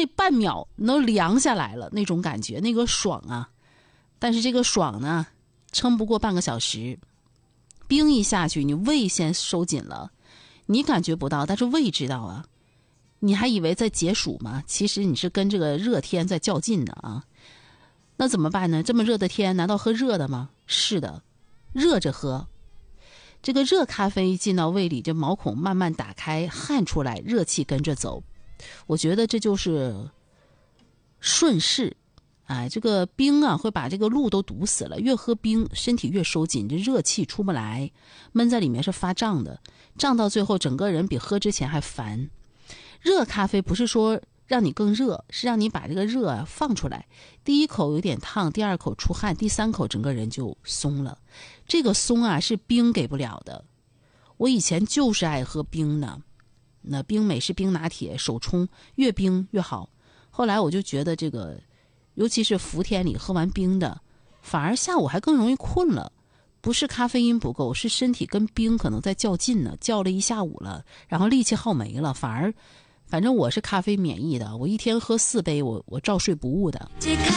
那半秒能凉下来了那种感觉，那个爽啊！但是这个爽呢，撑不过半个小时，冰一下去，你胃先收紧了，你感觉不到，但是胃知道啊。你还以为在解暑吗？其实你是跟这个热天在较劲呢啊！那怎么办呢？这么热的天，难道喝热的吗？是的，热着喝。这个热咖啡进到胃里，这毛孔慢慢打开，汗出来，热气跟着走。我觉得这就是顺势。哎，这个冰啊会把这个路都堵死了，越喝冰身体越收紧，这热气出不来，闷在里面是发胀的，胀到最后整个人比喝之前还烦。热咖啡不是说让你更热，是让你把这个热啊放出来，第一口有点烫，第二口出汗，第三口整个人就松了。这个松啊是冰给不了的。我以前就是爱喝冰的，那冰美式冰拿铁手冲越冰越好。后来我就觉得这个尤其是伏天里喝完冰的，反而下午还更容易困了。不是咖啡因不够，是身体跟冰可能在较劲呢，较了一下午了，然后力气耗没了，反正我是咖啡免疫的，我一天喝4杯，我照睡不误的。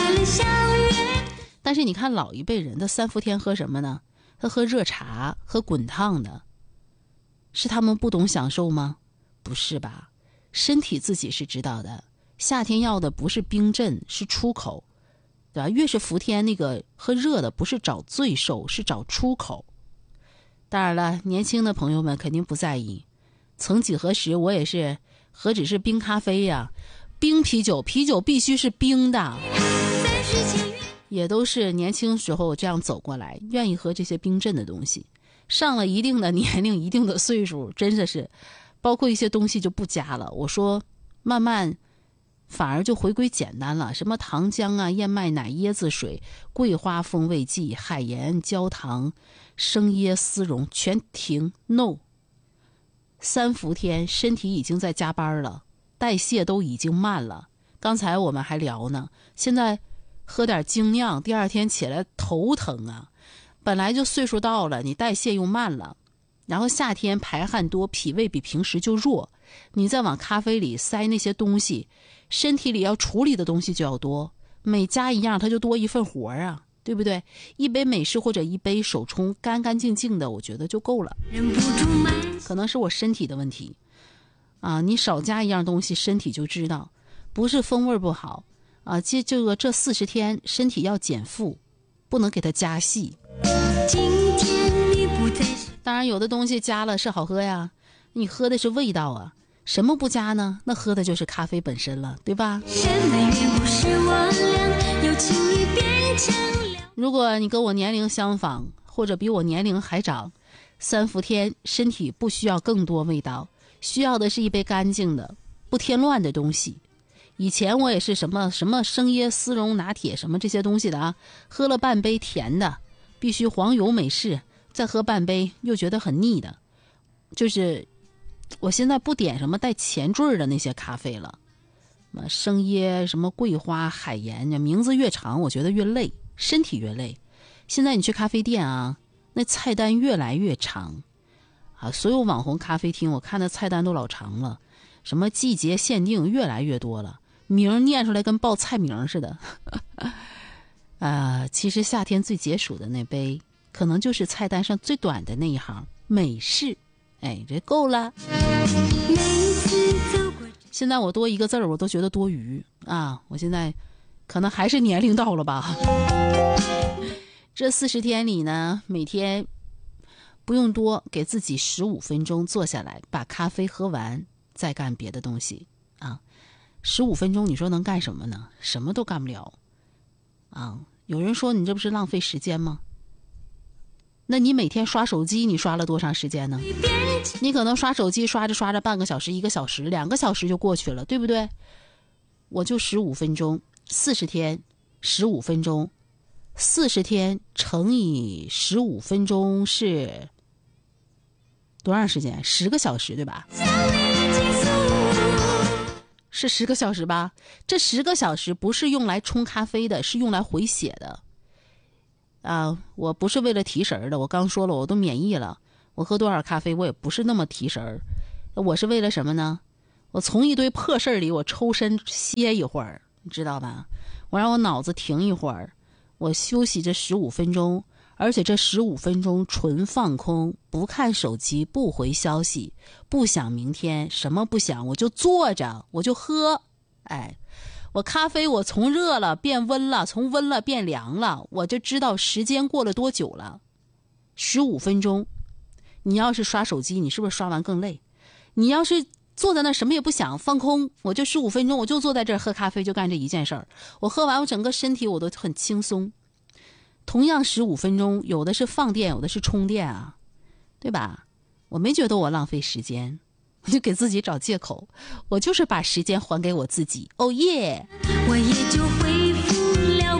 但是你看老一辈人的3伏天喝什么呢？他喝热茶，喝滚烫的。是他们不懂享受吗？不是吧，身体自己是知道的。夏天要的不是冰镇，是出口，对吧？越是伏天，那个喝热的不是找罪受，是找出口。当然了，年轻的朋友们肯定不在意。曾几何时，我也是何止是冰咖啡呀，冰啤酒，啤酒必须是冰的，也都是年轻时候这样走过来，愿意喝这些冰镇的东西。上了一定的年龄，一定的岁数，真的是包括一些东西就不加了。我说慢慢反而就回归简单了，什么糖浆啊、燕麦奶、椰子水、桂花风味剂、海盐、焦糖、生椰丝绒全停 no。 3伏天身体已经在加班了，代谢都已经慢了。刚才我们还聊呢，现在喝点精酿，第二天起来头疼啊。本来就岁数到了，你代谢又慢了，然后夏天排汗多，脾胃比平时就弱，你再往咖啡里塞那些东西，身体里要处理的东西就要多，每加一样它就多一份活啊，对不对？一杯美式或者一杯手冲干干净净的，我觉得就够了。可能是我身体的问题啊，你少加一样东西身体就知道，不是风味不好啊。这40天身体要减负，不能给它加细。当然有的东西加了是好喝呀，你喝的是味道啊，什么不加呢？那喝的就是咖啡本身了，对吧？如果你跟我年龄相仿，或者比我年龄还长，3伏天身体不需要更多味道，需要的是一杯干净的不添乱的东西。以前我也是什么生椰丝绒拿铁什么这些东西的啊，喝了半杯甜的必须黄油美式，再喝半杯又觉得很腻的。就是我现在不点什么带前缀的那些咖啡了，什么生椰什么桂花海盐，名字越长我觉得越累，身体越累。现在你去咖啡店啊，那菜单越来越长啊，所有网红咖啡厅我看的菜单都老长了，什么季节限定越来越多了，名念出来跟报菜名似的其实夏天最解暑的那杯可能就是菜单上最短的那一行美式，哎，这够了。现在我多一个字我都觉得多余啊，我现在可能还是年龄到了吧。这40天里呢，每天不用多，给自己15分钟坐下来，把咖啡喝完，再干别的东西啊。15分钟你说能干什么呢？什么都干不了啊。有人说你这不是浪费时间吗？那你每天刷手机你刷了多长时间呢？你可能刷手机刷着刷着半个小时1个小时2个小时就过去了，对不对？我就15分钟，40天15分钟，40天乘以15分钟是多长时间？10个小时对吧？是10个小时吧？这10个小时不是用来冲咖啡的，是用来回血的啊！我不是为了提神的，我刚说了我都免疫了，我喝多少咖啡我也不是那么提神，我是为了什么呢？ 我从一堆破事里我抽身歇一会儿，你知道吧？我让我脑子停一会儿，我休息这15分钟，而且这15分钟纯放空，不看手机，不回消息，不想明天，什么不想，我就坐着，我就喝。哎，我咖啡我从热了变温了，从温了变凉了，我就知道时间过了多久了。15分钟，你要是刷手机，你是不是刷完更累？你要是坐在那什么也不想放空，我就15分钟，我就坐在这儿喝咖啡，就干这一件事儿。我喝完，我整个身体我都很轻松。同样15分钟，有的是放电，有的是充电啊，对吧？我没觉得我浪费时间，我就给自己找借口，我就是把时间还给我自己。哦耶！ 我也就恢复了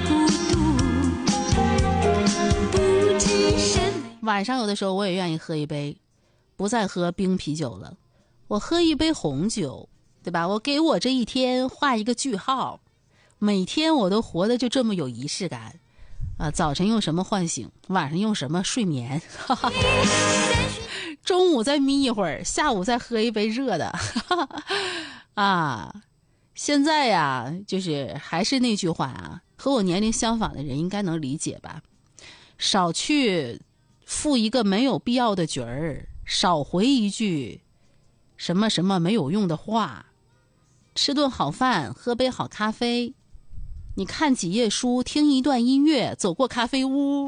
孤独，不知什么。 晚上有的时候我也愿意喝一杯，不再喝冰啤酒了，我喝一杯红酒，对吧？我给我这一天画一个句号，每天我都活得就这么有仪式感啊！早晨用什么唤醒，晚上用什么睡眠，中午再眯一会儿，下午再喝一杯热的啊！现在呀，就是还是那句话啊，和我年龄相仿的人应该能理解吧？少去附一个没有必要的角儿，少回一句什么什么没有用的话，吃顿好饭，喝杯好咖啡，你看几页书，听一段音乐，走过咖啡屋。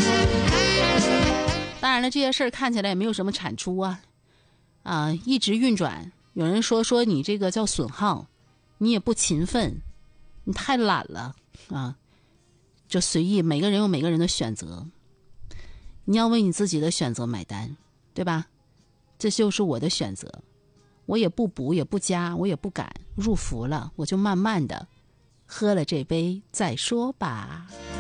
当然了，这些事儿看起来也没有什么产出啊，一直运转。有人说你这个叫损耗，你也不勤奋，你太懒了啊，就随意，每个人有每个人的选择，你要为你自己的选择买单，对吧？这就是我的选择，我也不补也不加，我也不敢，入伏了，我就慢慢的喝了这杯再说吧。